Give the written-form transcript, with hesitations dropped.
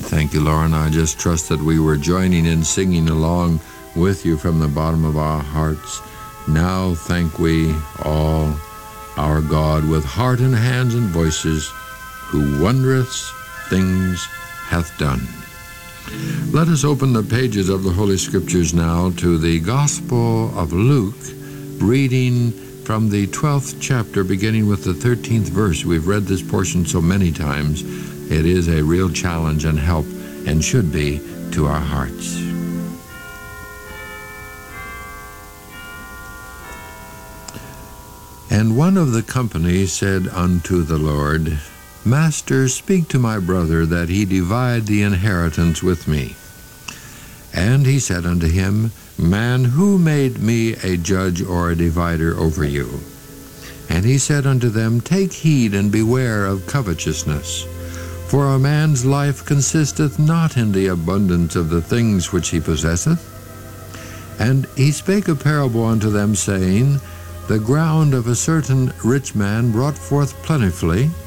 Thank you, Lauren. I just trust that we were joining in, singing along with you from the bottom of our hearts. Now thank we all our God with heart and hands and voices, who wondrous things hath done. Let us open the pages of the Holy Scriptures now to the Gospel of Luke, reading from the 12th chapter, beginning with the 13th verse. We've read this portion so many times. It is a real challenge and help, and should be, to our hearts. And one of the company said unto the Lord, Master, speak to my brother that he divide the inheritance with me. And he said unto him, Man, who made me a judge or a divider over you? And he said unto them, Take heed and beware of covetousness. For a man's life consisteth not in the abundance of the things which he possesseth. And he spake a parable unto them, saying, The ground of a certain rich man brought forth plentifully.